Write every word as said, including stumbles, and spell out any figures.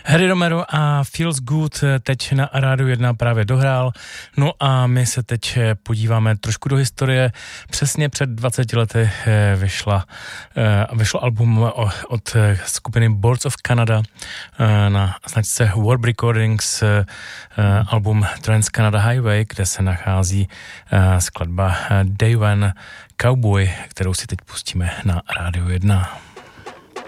Harry Romero a Feels Good teď na Rádiu jedna právě dohrál. No a my se teď podíváme trošku do historie. Přesně před dvaceti lety vyšla, vyšlo album od skupiny Boards of Canada na značce Warp Recordings, album Trans-Canada Highway, kde se nachází skladba Day One Cowboy, kterou si teď pustíme na Rádiu jedna.